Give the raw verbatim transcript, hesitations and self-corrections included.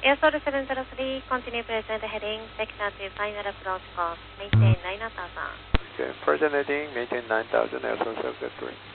Airsold seven zero three, continue present heading, sector to final approach course, maintain nine thousand. Okay, present heading, maintain nine thousand, Airsold seven zero three.